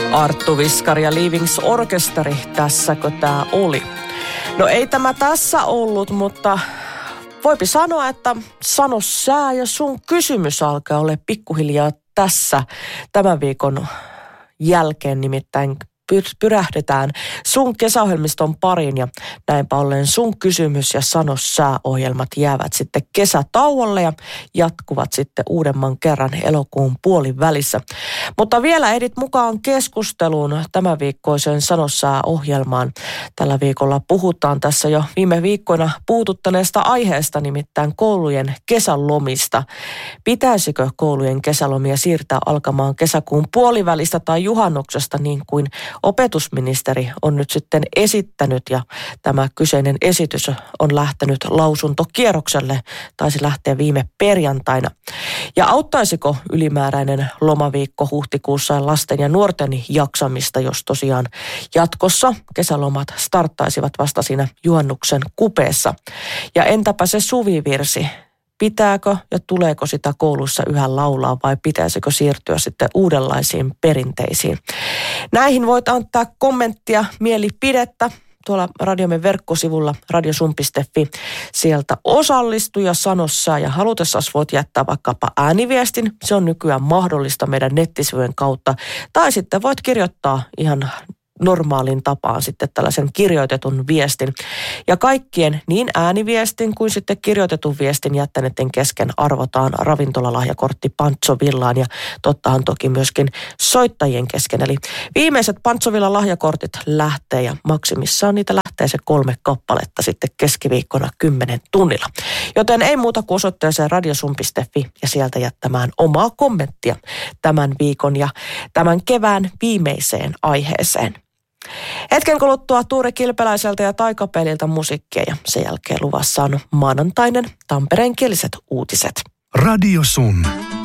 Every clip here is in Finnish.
Arttu Viskari ja Leavings Orkesteri, tässäkö tää oli? No ei tämä tässä ollut, mutta voipi sanoa, että sano sää ja sun kysymys alkaa olla pikkuhiljaa tässä tämän viikon jälkeen, nimittäin pyrähdetään sun kesäohjelmiston pariin ja näinpä ollen sun kysymys ja sano sää-ohjelmat jäävät sitten kesätauolle ja jatkuvat sitten uudemman kerran elokuun puolivälissä. Mutta vielä ehdit mukaan keskusteluun tämän viikkoiseen sano sää-ohjelmaan. Tällä viikolla puhutaan tässä jo viime viikkoina puututtaneesta aiheesta, nimittäin koulujen kesälomista. Pitäisikö koulujen kesälomia siirtää alkamaan kesäkuun puolivälistä tai juhannuksesta niin kuin opetusministeri on nyt sitten esittänyt ja tämä kyseinen esitys on lähtenyt lausuntokierrokselle, taisi lähteä viime perjantaina. Ja auttaisiko ylimääräinen lomaviikko huhtikuussa lasten ja nuorten jaksamista, jos tosiaan jatkossa kesälomat starttaisivat vasta siinä juhannuksen kupeessa? Ja entäpä se suvivirsi? Pitääkö ja tuleeko sitä koulussa yhä laulaa vai pitäisikö siirtyä sitten uudenlaisiin perinteisiin? Näihin voit antaa kommenttia, mielipidettä tuolla radiomme verkkosivulla radiosun.fi. Sieltä osallistu ja sano sää ja halutessasi voit jättää vaikkapa ääniviestin. Se on nykyään mahdollista meidän nettisivujen kautta. Tai sitten voit kirjoittaa ihan normaalin tapaan sitten tällaisen kirjoitetun viestin. Ja kaikkien niin ääniviestin kuin sitten kirjoitetun viestin jättäneiden kesken arvotaan ravintolalahjakortti Pantsovillään ja tottahan toki myöskin soittajien kesken. Eli viimeiset Pantsovilla lahjakortit lähtee ja maksimissaan niitä lähtee se 3 kappaletta sitten keskiviikkona 10 tunnilla. Joten ei muuta kuin osoitteeseen radiosun.fi ja sieltä jättämään omaa kommenttia tämän viikon ja tämän kevään viimeiseen aiheeseen. Hetken kuluttua Tuure Kilpeläiseltä ja Taikapeliltä musiikkia ja sen jälkeen luvassa on maanantainen tampereenkieliset uutiset. Radio Sun.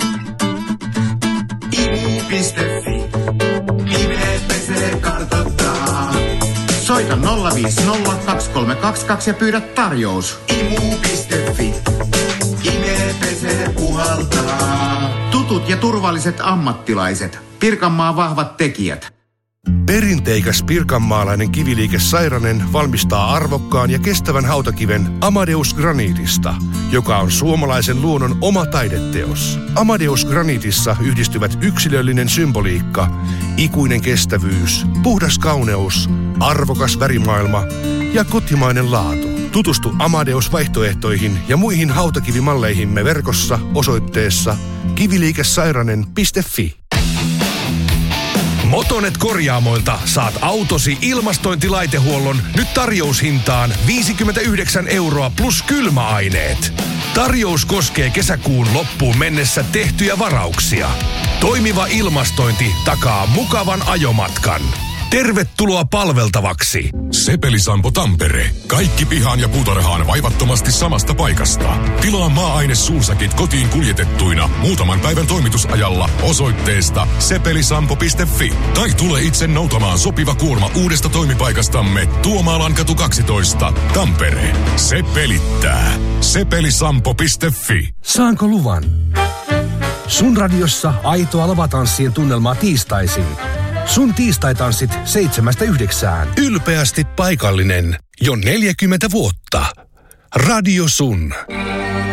imu.fi. Nimet pesee kartoittaa. Soita 050 232 ja pyydä tarjous. Imu.fi. Nimet pesee puhaltaa. Tutut ja turvalliset ammattilaiset. Pirkanmaan vahvat tekijät. Perinteikäs pirkanmaalainen kiviliike Sairanen valmistaa arvokkaan ja kestävän hautakiven Amadeus Granitista, joka on suomalaisen luonnon oma taideteos. Amadeus Granitissa yhdistyvät yksilöllinen symboliikka, ikuinen kestävyys, puhdas kauneus, arvokas värimaailma ja kotimainen laatu. Tutustu Amadeus-vaihtoehtoihin ja muihin hautakivimalleihimme verkossa osoitteessa kiviliikesairanen.fi. Motonet Korjaamoilta saat autosi ilmastointilaitehuollon nyt tarjoushintaan 59 € plus kylmäaineet. Tarjous koskee kesäkuun loppuun mennessä tehtyjä varauksia. Toimiva ilmastointi takaa mukavan ajomatkan. Tervetuloa palveltavaksi. Sepelisampo Tampere. Kaikki pihaan ja puutarhaan vaivattomasti samasta paikasta. Tilaa maa-aine suusäkit kotiin kuljetettuina muutaman päivän toimitusajalla osoitteesta sepelisampo.fi. Tai tule itse noutamaan sopiva kuorma uudesta toimipaikastamme Tuomaallankatu 12, Tampere. Se pelittää. Sepelisampo.fi. Saanko luvan? Sun radiossa aitoa lavatanssien tunnelmaa tiistaisin. Sun tiistaitanssit 7–9. Ylpeästi paikallinen jo 40 vuotta. Radio Sun.